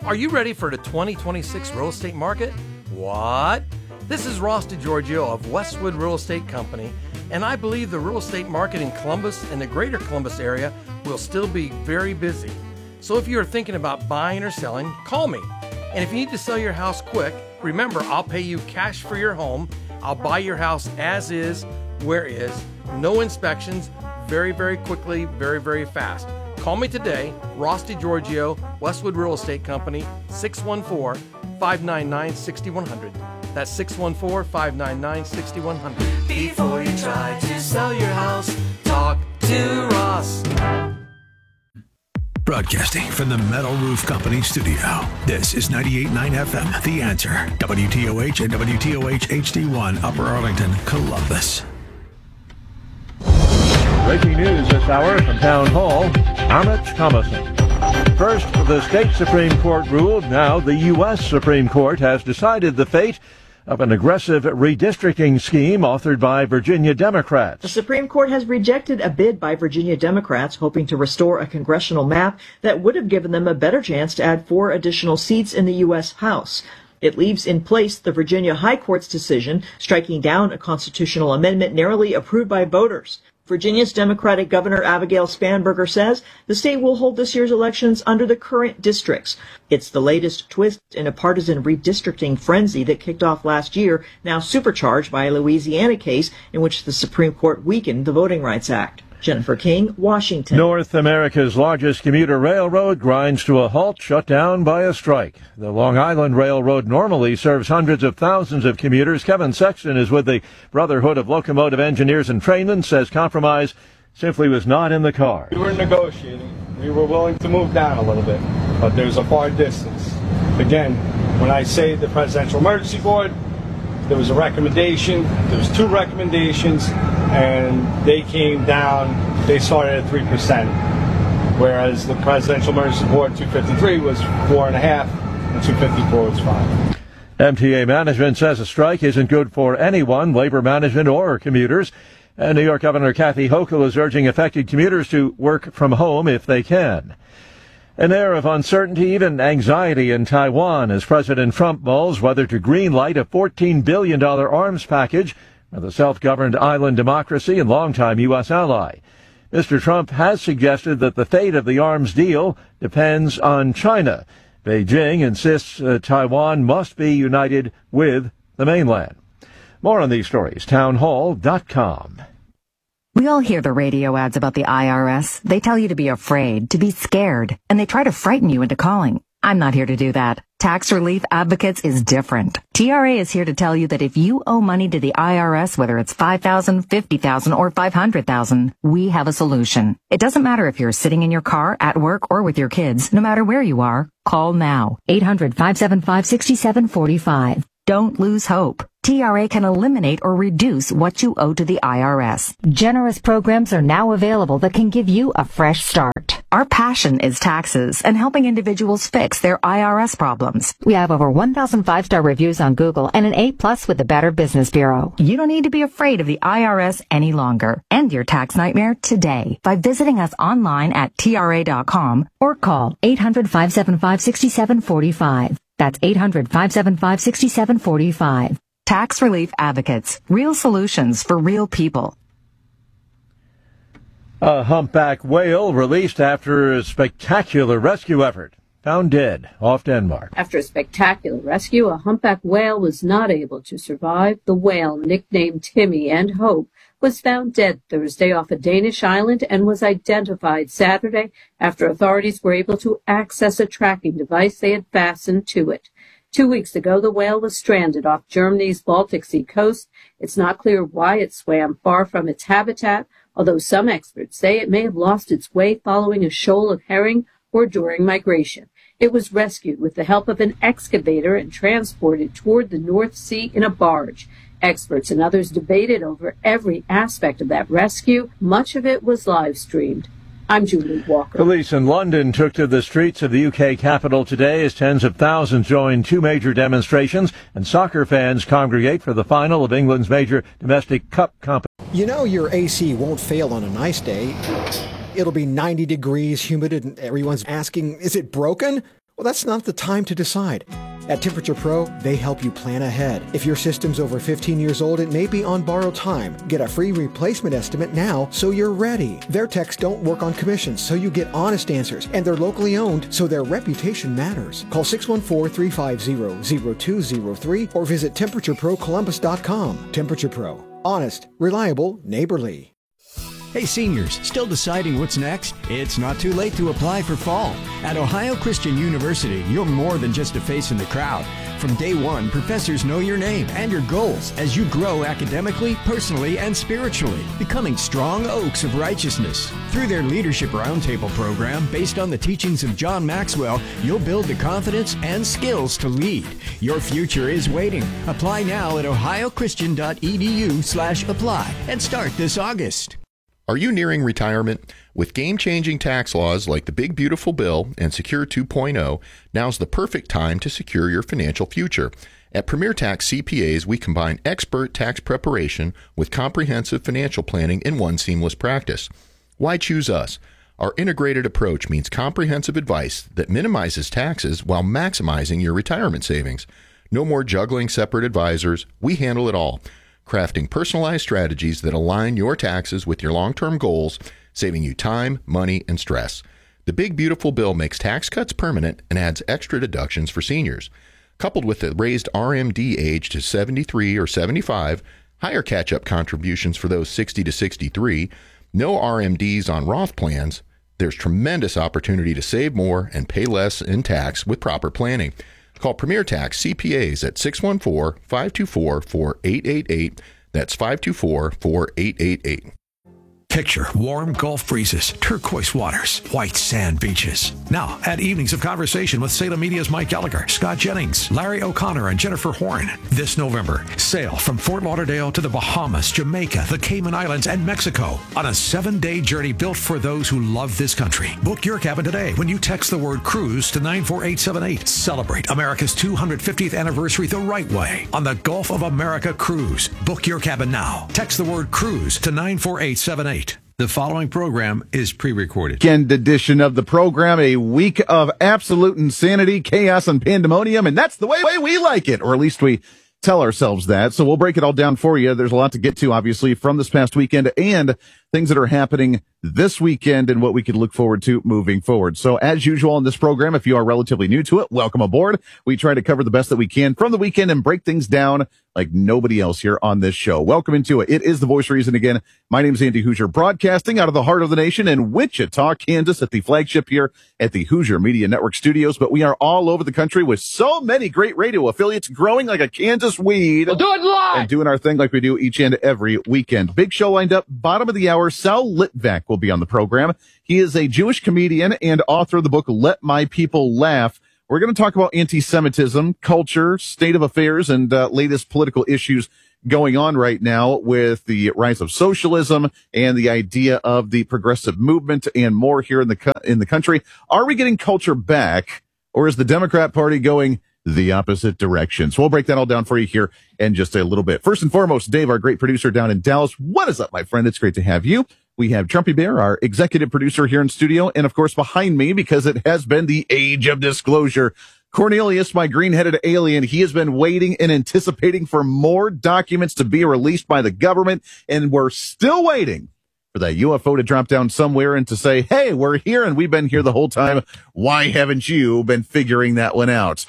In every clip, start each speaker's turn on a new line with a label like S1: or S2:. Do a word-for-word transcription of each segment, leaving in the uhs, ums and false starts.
S1: Are you ready for the twenty twenty-six real estate market? What? This is Ross DiGiorgio of Westwood Real Estate Company, and I believe the real estate market in Columbus and the greater Columbus area will still be very busy. So if you are thinking about buying or selling, call me. And if you need to sell your house quick, remember, I'll pay you cash for your home. I'll buy your house as is, where is, no inspections, very, very quickly, very, very fast. Call me today, Ross DiGiorgio, Westwood Real Estate Company, six one four, five nine nine, six one zero zero. That's six one four, five nine nine, six one zero zero. Before you try to sell your house, talk to Ross.
S2: Broadcasting from the Metal Roof Company studio, this is ninety-eight point nine F M, The Answer, W T O H and W T O H H D one, Upper Arlington, Columbus.
S3: Breaking news this hour from Town Hall, Amit Thomason. First, the state Supreme Court ruled. Now the U S Supreme Court has decided the fate of an aggressive redistricting scheme authored by Virginia Democrats.
S4: The Supreme Court has rejected a bid by Virginia Democrats hoping to restore a congressional map that would have given them a better chance to add four additional seats in the U S House. It leaves in place the Virginia High Court's decision striking down a constitutional amendment narrowly approved by voters. Virginia's Democratic Governor Abigail Spanberger says the state will hold this year's elections under the current districts. It's the latest twist in a partisan redistricting frenzy that kicked off last year, now supercharged by a Louisiana case in which the Supreme Court weakened the Voting Rights Act. Jennifer King, Washington.
S3: North America's largest commuter railroad grinds to a halt, shut down by a strike. The Long Island Railroad normally serves hundreds of thousands of commuters. Kevin Sexton is with the Brotherhood of Locomotive Engineers and Trainmen, says compromise simply was not in the cards.
S5: We were negotiating. We were willing to move down a little bit, but there's a far distance. Again, when I say the Presidential Emergency Board, there was a recommendation, there was two recommendations, and they came down, they started at three percent, whereas the Presidential Emergency Board two fifty-three was four point five, and two fifty-four was five.
S3: M T A management says a strike isn't good for anyone, labor management or commuters. And New York Governor Kathy Hochul is urging affected commuters to work from home if they can. An air of uncertainty, even anxiety in Taiwan as President Trump mulls whether to greenlight a fourteen billion dollars arms package for the self-governed island democracy and longtime U S ally. Mister Trump has suggested that the fate of the arms deal depends on China. Beijing insists uh, Taiwan must be united with the mainland. More on these stories, townhall dot com.
S6: We all hear the radio ads about the I R S. They tell you to be afraid, to be scared, and they try to frighten you into calling. I'm not here to do that. Tax Relief Advocates is different. T R A is here to tell you that if you owe money to the I R S, whether it's five thousand dollars, fifty thousand dollars, or five hundred thousand dollars, we have a solution. It doesn't matter if you're sitting in your car, at work, or with your kids. No matter where you are, call now. eight hundred, five seven five, six seven four five. Don't lose hope. T R A can eliminate or reduce what you owe to the I R S. Generous programs are now available that can give you a fresh start. Our passion is taxes and helping individuals fix their I R S problems. We have over one thousand five-star reviews on Google and an A plus with the Better Business Bureau. You don't need to be afraid of the I R S any longer. End your tax nightmare today by visiting us online at T R A dot com or call eight hundred, five seven five, six seven four five. That's eight hundred, five seven five, six seven four five. Tax Relief Advocates. Real solutions for real people.
S3: A humpback whale released after a spectacular rescue effort. Found dead off Denmark.
S7: After a spectacular rescue, a humpback whale was not able to survive. The whale, nicknamed Timmy and Hope, was found dead Thursday off a Danish island and was identified Saturday after authorities were able to access a tracking device they had fastened to it. Two weeks ago, the whale was stranded off Germany's Baltic Sea coast. It's not clear why it swam far from its habitat, although some experts say it may have lost its way following a shoal of herring or during migration. It was rescued with the help of an excavator and transported toward the North Sea in a barge. Experts and others debated over every aspect of that rescue. Much of it was live streamed. I'm Julie Walker.
S3: Police in London took to the streets of the U K capital today as tens of thousands joined two major demonstrations and soccer fans congregate for the final of England's major domestic cup competition.
S8: You know your A C won't fail on a nice day. It'll be ninety degrees, humid, and everyone's asking, is it broken? Well, that's not the time to decide. At Temperature Pro, they help you plan ahead. If your system's over fifteen years old, it may be on borrowed time. Get a free replacement estimate now so you're ready. Their techs don't work on commissions, so you get honest answers. And they're locally owned, so their reputation matters. Call six one four, three five zero, zero two zero three or visit temperature pro columbus dot com. Temperature Pro. Honest, reliable, neighborly.
S9: Hey seniors, still deciding what's next? It's not too late to apply for fall. At Ohio Christian University, you're more than just a face in the crowd. From day one, professors know your name and your goals as you grow academically, personally, and spiritually, becoming strong oaks of righteousness. Through their Leadership Roundtable program, based on the teachings of John Maxwell, you'll build the confidence and skills to lead. Your future is waiting. Apply now at ohio christian dot e d u slash apply and start this August.
S10: Are you nearing retirement? With game-changing tax laws like the Big Beautiful Bill and Secure two point oh, now's the perfect time to secure your financial future. At Premier Tax C P As, we combine expert tax preparation with comprehensive financial planning in one seamless practice. Why choose us? Our integrated approach means comprehensive advice that minimizes taxes while maximizing your retirement savings. No more juggling separate advisors. We handle it all, crafting personalized strategies that align your taxes with your long-term goals, saving you time, money, and stress. The Big Beautiful Bill makes tax cuts permanent and adds extra deductions for seniors. Coupled with the raised R M D age to seventy-three or seventy-five, higher catch-up contributions for those sixty to sixty-three, no R M Ds on Roth plans, there's tremendous opportunity to save more and pay less in tax with proper planning. Call Premier Tax C P As at six one four, five two four, four eight eight eight. That's five two four, four eight eight eight.
S2: Picture warm Gulf breezes, turquoise waters, white sand beaches. Now, at Evenings of Conversation with Salem Media's Mike Gallagher, Scott Jennings, Larry O'Connor, and Jennifer Horn. This November, sail from Fort Lauderdale to the Bahamas, Jamaica, the Cayman Islands, and Mexico on a seven-day journey built for those who love this country. Book your cabin today when you text the word cruise to nine four eight seven eight. Celebrate America's two hundred fiftieth anniversary the right way on the Gulf of America Cruise. Book your cabin now. Text the word cruise to nine four eight seven eight. The following program is pre-recorded.
S11: Weekend edition of the program, a week of absolute insanity, chaos, and pandemonium, and that's the way, way we like it, or at least we tell ourselves that. So we'll break it all down for you. There's a lot to get to, obviously, from this past weekend and things that are happening this weekend and what we could look forward to moving forward. So as usual on this program, if you are relatively new to it, welcome aboard. We try to cover the best that we can from the weekend and break things down like nobody else here on this show. Welcome into it. It is The Voice of Reason again. My name is Andy Hoosier, broadcasting out of the heart of the nation in Wichita, Kansas, at the flagship here at the Hoosier Media Network studios. But we are all over the country with so many great radio affiliates growing like a Kansas weed.
S12: We'll do it live!
S11: And doing our thing like we do each and every weekend. Big show lined up. Bottom of the hour, Sal Litvak will be on the program. He is a Jewish comedian and author of the book Let My People Laugh. We're going to talk about anti-Semitism, culture, state of affairs, and uh, latest political issues going on right now with the rise of socialism and the idea of the progressive movement and more here in the co- in the country. Are we getting culture back, or is the Democrat Party going the opposite direction? So we'll break that all down for you here in just a little bit. First and foremost, Dave, our great producer down in Dallas. What is up, my friend? It's great to have you. We have Trumpy Bear, our executive producer here in studio, and of course behind me, because it has been the age of disclosure, Cornelius, my green-headed alien. He has been waiting and anticipating for more documents to be released by the government, and we're still waiting for that U F O to drop down somewhere and to say, hey, we're here and we've been here the whole time. Why haven't you been figuring that one out?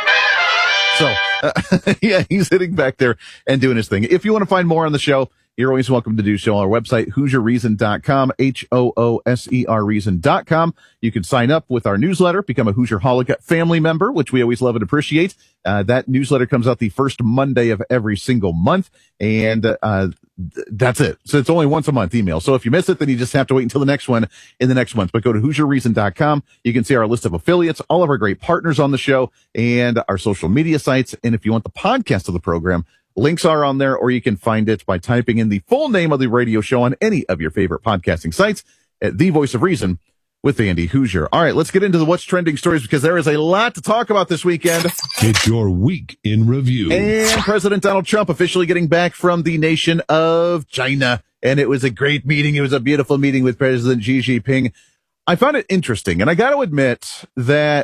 S11: So, uh, yeah, he's sitting back there and doing his thing. If you want to find more on the show, you're always welcome to do so on our website, hoosier reason dot com, H O O S E R reason dot com. You can sign up with our newsletter, become a Hoosierholic family member, which we always love and appreciate. Uh, that newsletter comes out the first Monday of every single month, and uh th- that's it. So it's only once a month email. So if you miss it, then you just have to wait until the next one in the next month. But go to hoosier reason dot com. You can see our list of affiliates, all of our great partners on the show, and our social media sites. And if you want the podcast of the program, links are on there, or you can find it by typing in the full name of the radio show on any of your favorite podcasting sites at The Voice of Reason with Andy Hoosier. All right, let's get into the What's Trending stories, because there is a lot to talk about this weekend.
S13: It's your week in review.
S11: And President Donald Trump officially getting back from the nation of China. And it was a great meeting. It was a beautiful meeting with President Xi Jinping. I found it interesting, and I got to admit that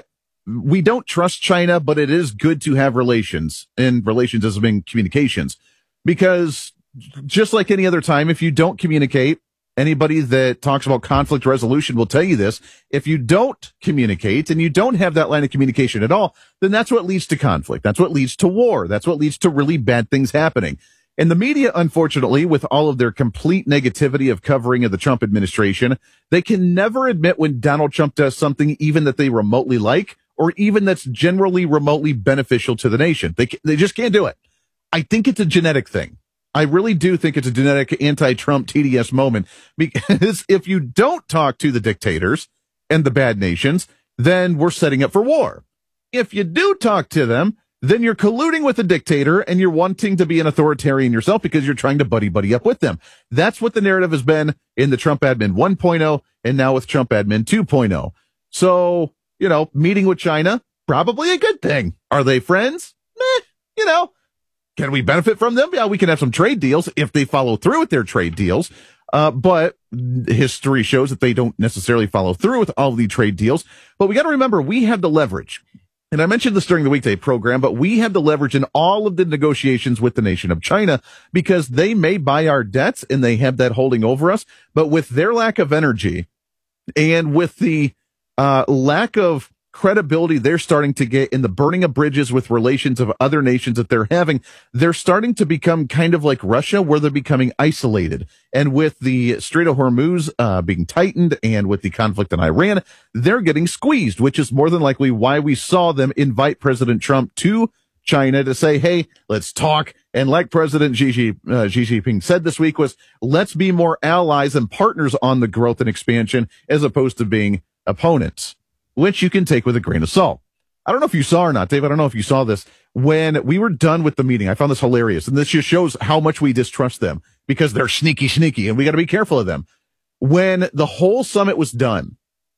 S11: we don't trust China, but it is good to have relations, and relations as being communications, because just like any other time, if you don't communicate, anybody that talks about conflict resolution will tell you this. If you don't communicate and you don't have that line of communication at all, then that's what leads to conflict. That's what leads to war. That's what leads to really bad things happening. And the media, unfortunately, with all of their complete negativity of covering of the Trump administration, they can never admit when Donald Trump does something even that they remotely like, or even that's generally remotely beneficial to the nation. They they just can't do it. I think it's a genetic thing. I really do think it's a genetic anti-Trump T D S moment, because if you don't talk to the dictators and the bad nations, then we're setting up for war. If you do talk to them, then you're colluding with the dictator and you're wanting to be an authoritarian yourself because you're trying to buddy-buddy up with them. That's what the narrative has been in the Trump admin one point oh and now with Trump admin two point oh. So, you know, meeting with China, probably a good thing. Are they friends? Meh, you know. Can we benefit from them? Yeah, we can have some trade deals if they follow through with their trade deals. Uh, but history shows that they don't necessarily follow through with all of the trade deals. But we got to remember, we have the leverage. And I mentioned this during the weekday program, but we have the leverage in all of the negotiations with the nation of China, because they may buy our debts and they have that holding over us. But with their lack of energy and with the uh, lack of credibility they're starting to get in the burning of bridges with relations of other nations that they're having, they're starting to become kind of like Russia, where they're becoming isolated. And with the Strait of Hormuz uh, being tightened and with the conflict in Iran, they're getting squeezed, which is more than likely why we saw them invite President Trump to China to say, hey, let's talk. And like President Xi, Xi, uh, Xi Jinping said this week was, let's be more allies and partners on the growth and expansion as opposed to being opponents, which you can take with a grain of salt. I don't know if you saw or not, Dave. I don't know if you saw this. When we were done with the meeting, I found this hilarious. And this just shows how much we distrust them, because they're sneaky, sneaky, and we got to be careful of them. When the whole summit was done,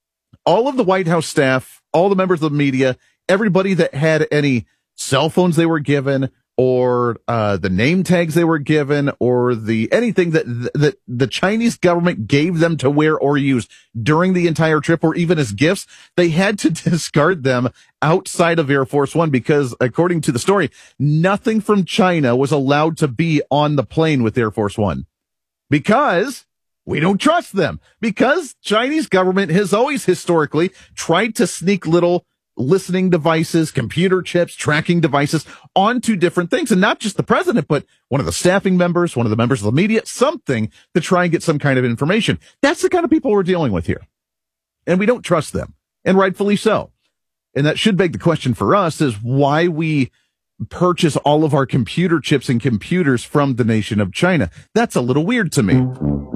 S11: all of the White House staff, all the members of the media, everybody that had any cell phones they were given, or uh the name tags they were given, or the anything that that the Chinese government gave them to wear or use during the entire trip, or even as gifts, they had to discard them outside of Air Force One, because according to the story, nothing from China was allowed to be on the plane with Air Force One, because we don't trust them, because Chinese government has always historically tried to sneak little listening devices, computer chips, tracking devices onto different things. And not just the president, but one of the staffing members, one of the members of the media, something to try and get some kind of information. That's the kind of people we're dealing with here. And we don't trust them, and rightfully so. And that should beg the question for us is why we purchase all of our computer chips and computers from the nation of China. That's a little weird to me.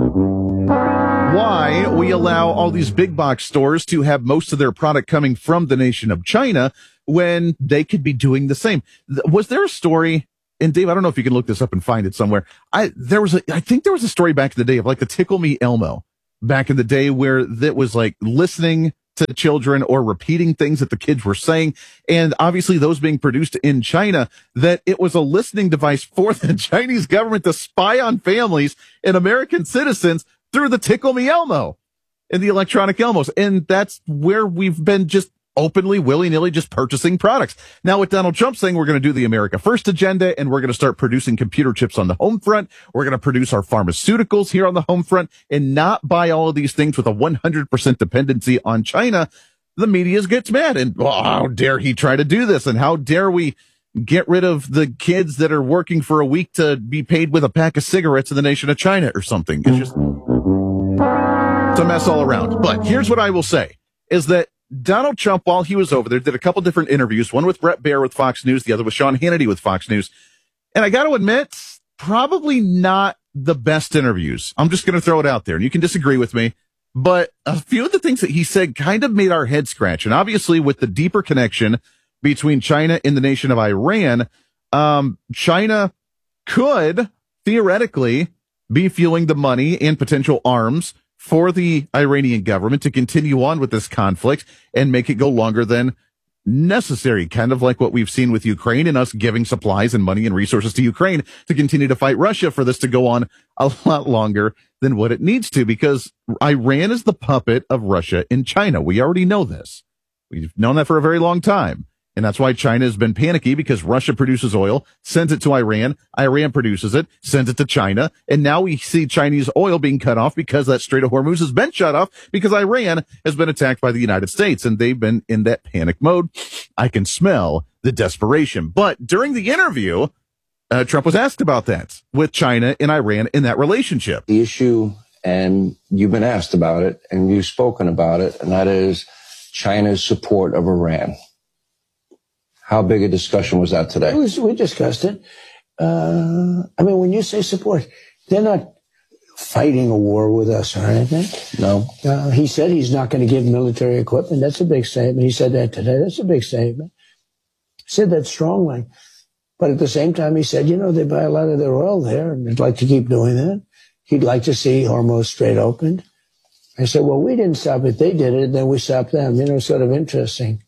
S11: Why we allow all these big box stores to have most of their product coming from the nation of China when they could be doing the same. Was there a story, and Dave, I don't know if you can look this up and find it somewhere. I, there was a, I think there was a story back in the day of like the Tickle Me Elmo back in the day, where that was like listening to children or repeating things that the kids were saying. And obviously those being produced in China, that it was a listening device for the Chinese government to spy on families and American citizens through the Tickle Me Elmo and the electronic Elmos. And that's where we've been just openly, willy-nilly just purchasing products. Now with Donald Trump saying we're going to do the America First agenda and we're going to start producing computer chips on the home front, we're going to produce our pharmaceuticals here on the home front and not buy all of these things with a one hundred percent dependency on China, the media gets mad. And well, how dare he try to do this? And how dare we get rid of the kids that are working for a week to be paid with a pack of cigarettes in the nation of China or something? It's just, it's a mess all around. But here's what I will say is that Donald Trump, while he was over there, did a couple different interviews, one with Bret Baier with Fox News, the other with Sean Hannity with Fox News. And I got to admit, probably not the best interviews. I'm just going to throw it out there, and you can disagree with me. But a few of the things that he said kind of made our head scratch. And obviously with the deeper connection between China and the nation of Iran, um, China could theoretically be fueling the money and potential arms for the Iranian government to continue on with this conflict and make it go longer than necessary, kind of like what we've seen with Ukraine and us giving supplies and money and resources to Ukraine to continue to fight Russia, for this to go on a lot longer than what it needs to, because Iran is the puppet of Russia and China. We already know this. We've known that for a very long time. And that's why China has been panicky, because Russia produces oil, sends it to Iran, Iran produces it, sends it to China, and now we see Chinese oil being cut off because that Strait of Hormuz has been shut off because Iran has been attacked by the United States, and they've been in that panic mode. I can smell the desperation. But during the interview, uh, Trump was asked about that with China and Iran in that relationship.
S12: The issue, and you've been asked about it, and you've spoken about it, and that is China's support of Iran. How big a discussion was that today?
S14: It was, we discussed it. Uh, I mean, when you say support, they're not fighting a war with us or anything.
S12: No.
S14: Uh, he said he's not going to give military equipment. That's a big statement. He said that today. That's a big statement. He said that strongly. But at the same time, he said, you know, they buy a lot of their oil there, and they'd like to keep doing that. He'd like to see Hormuz Strait opened. I said, well, we didn't stop it. They did it, and then we stopped them. You know, sort of interesting.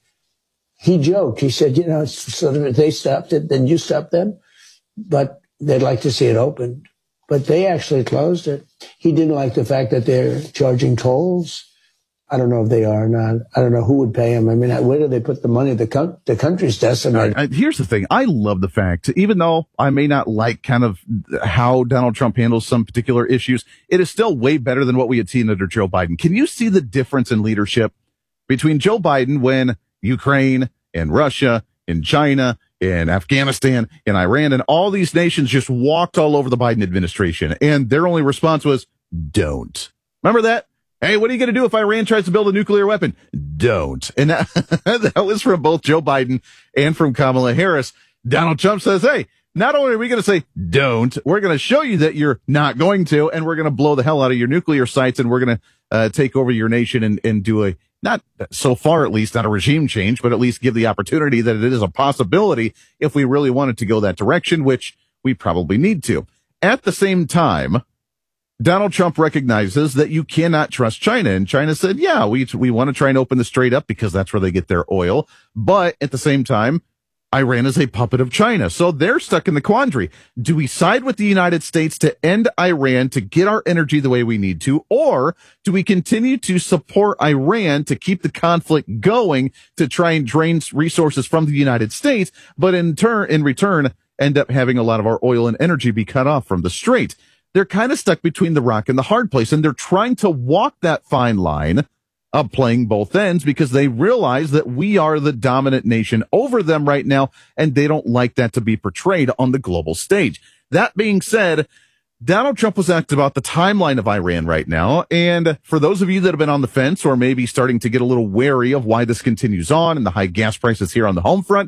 S14: He joked. He said, you know, it's sort of, if they stopped it, then you stopped them. But they'd like to see it opened. But they actually closed it. He didn't like the fact that they're charging tolls. I don't know if they are or not. I don't know who would pay them. I mean, where do they put the money? The, co- the country's decimated.
S11: Right, here's the thing. I love the fact, even though I may not like kind of how Donald Trump handles some particular issues, it is still way better than what we had seen under Joe Biden. Can you see the difference in leadership between Joe Biden when Ukraine and Russia and China and Afghanistan and Iran and all these nations just walked all over the Biden administration, and their only response was, don't. Remember that? Hey, what are you going to do if Iran tries to build a nuclear weapon? Don't. And that, that was from both Joe Biden and from Kamala Harris. Donald Trump says, hey, not only are we going to say don't, we're going to show you that you're not going to, and we're going to blow the hell out of your nuclear sites, and we're going to uh, take over your nation and, and do a, not so far at least, not a regime change, but at least give the opportunity that it is a possibility if we really wanted to go that direction, which we probably need to. At the same time, Donald Trump recognizes that you cannot trust China. And China said, yeah, we we want to try and open the strait up because that's where they get their oil. But at the same time, Iran is a puppet of China. So they're stuck in the quandary. Do we side with the United States to end Iran to get our energy the way we need to? Or do we continue to support Iran to keep the conflict going to try and drain resources from the United States, but in turn, in return, end up having a lot of our oil and energy be cut off from the strait? They're kind of stuck between the rock and the hard place, and they're trying to walk that fine line of playing both ends because they realize that we are the dominant nation over them right now, and they don't like that to be portrayed on the global stage. That being said, Donald Trump was asked about the timeline of Iran right now, and for those of you that have been on the fence or maybe starting to get a little wary of why this continues on and the high gas prices here on the home front,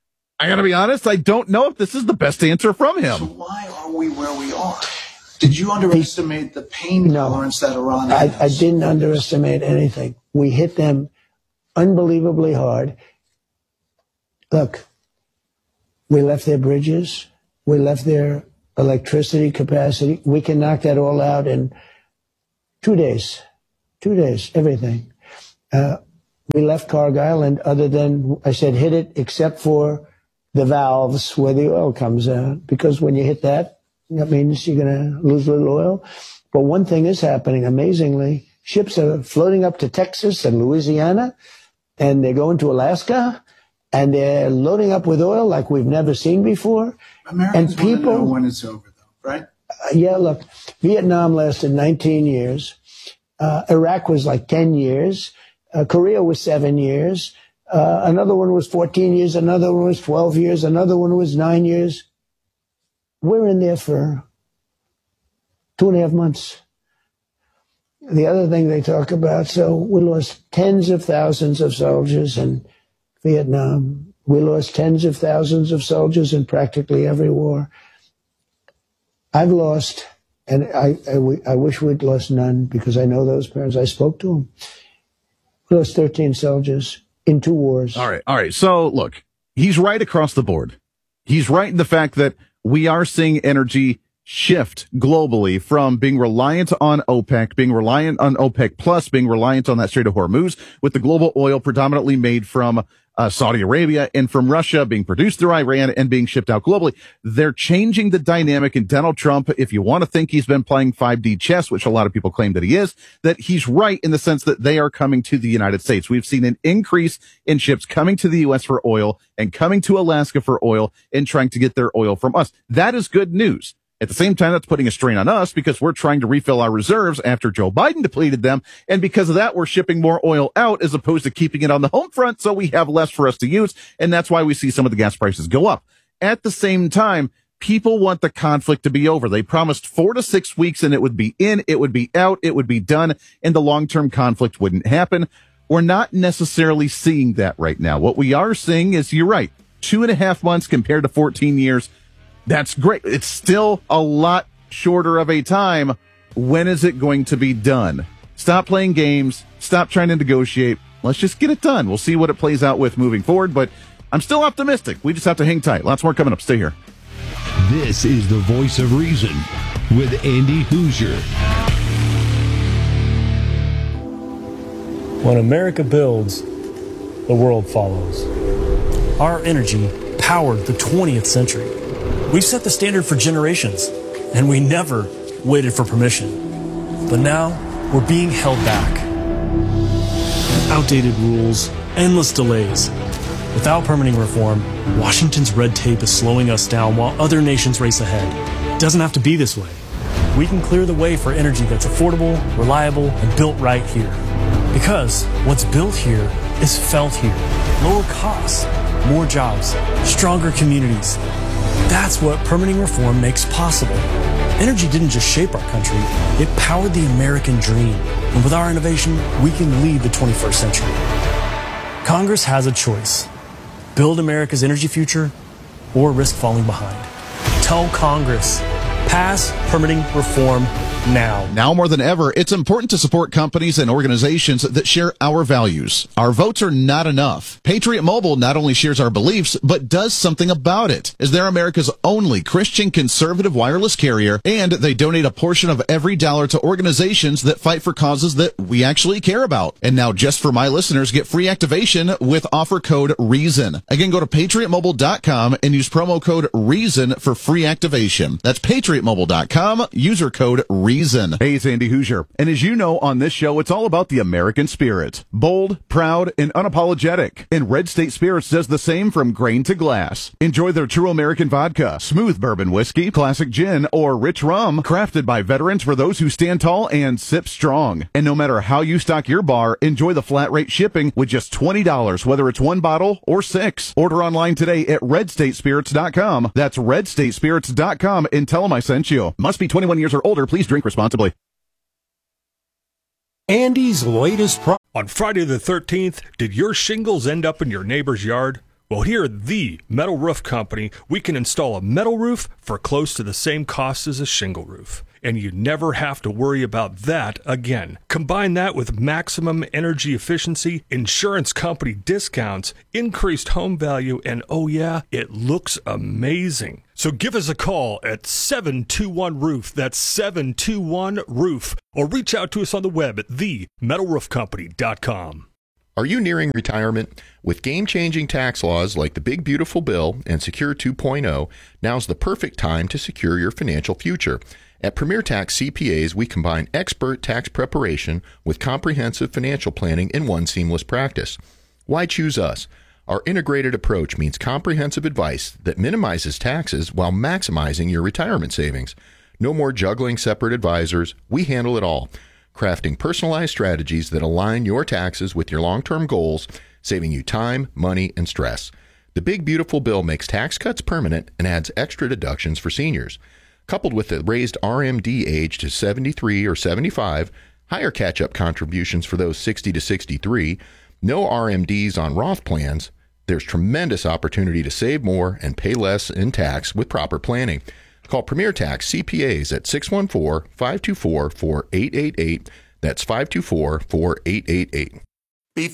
S11: I gotta be honest, I don't know if this is the best answer from him.
S15: So why are we where we are? Did you underestimate the pain tolerance that Iran has?
S14: I, I didn't underestimate anything. We hit them unbelievably hard. Look, we left their bridges. We left their electricity capacity. We can knock that all out in two days. Two days, everything. Uh, we left Cargill, and other than, I said, hit it except for the valves where the oil comes out. Because when you hit that, that means you're going to lose a little oil. But one thing is happening, amazingly. Ships are floating up to Texas and Louisiana, and they're going to Alaska, and they're loading up with oil like we've never seen before.
S15: Americans
S14: and people,
S15: want to know when it's over, though, right?
S14: Uh, yeah, look, Vietnam lasted nineteen years. Uh, Iraq was like ten years. Uh, Korea was seven years. Uh, another one was fourteen years. Another one was twelve years. Another one was nine years. We're in there for two and a half months. The other thing they talk about, so we lost tens of thousands of soldiers in Vietnam. We lost tens of thousands of soldiers in practically every war. I've lost, and I, I, I wish we'd lost none because I know those parents. I spoke to them. We lost thirteen soldiers in two wars.
S11: All right. All right. So look, he's right across the board. He's right in the fact that we are seeing energy shift globally from being reliant on OPEC, being reliant on OPEC plus, being reliant on that Strait of Hormuz, with the global oil predominantly made from uh, Saudi Arabia and from Russia, being produced through Iran and being shipped out globally. They're changing the dynamic, and Donald Trump, if you want to think he's been playing five D chess, which a lot of people claim that he is, that he's right in the sense that they are coming to the United States. We've seen an increase in ships coming to the U S for oil and coming to Alaska for oil and trying to get their oil from us. That is good news. At the same time, that's putting a strain on us because we're trying to refill our reserves after Joe Biden depleted them. And because of that, we're shipping more oil out as opposed to keeping it on the home front. So we have less for us to use. And that's why we see some of the gas prices go up. At the same time, people want the conflict to be over. They promised four to six weeks and it would be in, it would be out, it would be done, and the long-term conflict wouldn't happen. We're not necessarily seeing that right now. What we are seeing is, you're right, two and a half months compared to fourteen years. That's great. It's still a lot shorter of a time. When is it going to be done? Stop playing games. Stop trying to negotiate. Let's just get it done. We'll see what it plays out with moving forward, but I'm still optimistic. We just have to hang tight. Lots more coming up. Stay here.
S13: This is the Voice of Reason with Andy Hoosier.
S16: When America builds, the world follows. Our energy powered the twentieth century. We've set the standard for generations, and we never waited for permission. But now, we're being held back. Outdated rules, endless delays. Without permitting reform, Washington's red tape is slowing us down while other nations race ahead. It doesn't have to be this way. We can clear the way for energy that's affordable, reliable, and built right here. Because what's built here is felt here. Lower costs, more jobs, stronger communities. That's what permitting reform makes possible. Energy didn't just shape our country, it powered the American dream. And with our innovation, we can lead the twenty-first century. Congress has a choice. Build America's energy future or risk falling behind. Tell Congress, pass permitting reform now.
S11: Now more than ever, it's important to support companies and organizations that share our values. Our votes are not enough. Patriot Mobile not only shares our beliefs, but does something about it, as they're America's only Christian conservative wireless carrier, and they donate a portion of every dollar to organizations that fight for causes that we actually care about. And now, just for my listeners, get free activation with offer code REASON. Again, go to patriot mobile dot com and use promo code REASON for free activation. That's patriot mobile dot com, user code REASON. Hey, it's Andy Hoosier. And as you know, on this show, it's all about the American spirit. Bold, proud, and unapologetic. And Red State Spirits does the same from grain to glass. Enjoy their true American vodka, smooth bourbon whiskey, classic gin, or rich rum. Crafted by veterans for those who stand tall and sip strong. And no matter how you stock your bar, enjoy the flat rate shipping with just twenty dollars, whether it's one bottle or six. Order online today at red state spirits dot com. That's red state spirits dot com and tell them I sent you. Must be twenty-one years or older. Please drink responsibly.
S17: Andy's latest pro- On Friday the thirteenth, did your shingles end up in your neighbor's yard? Well, here at the Metal Roof Company, we can install a metal roof for close to the same cost as a shingle roof. And you never have to worry about that again. Combine that with maximum energy efficiency, insurance company discounts, increased home value, and oh yeah, it looks amazing. So give us a call at seven two one roof. That's seven two one roof. Or reach out to us on the web at the metal roof company dot com.
S10: Are you nearing retirement? With game-changing tax laws like the Big Beautiful Bill and Secure two point oh, now's the perfect time to secure your financial future. At Premier Tax C P As, we combine expert tax preparation with comprehensive financial planning in one seamless practice. Why choose us? Our integrated approach means comprehensive advice that minimizes taxes while maximizing your retirement savings. No more juggling separate advisors. We handle it all, crafting personalized strategies that align your taxes with your long-term goals, saving you time, money, and stress. The Big Beautiful Bill makes tax cuts permanent and adds extra deductions for seniors. Coupled with the raised R M D age to seventy-three or seventy-five, higher catch-up contributions for those sixty to sixty-three, no R M Ds on Roth plans, there's tremendous opportunity to save more and pay less in tax with proper planning. Call Premier Tax C P As at six one four, five two four, four eight eight eight. That's five two four, four eight eight eight.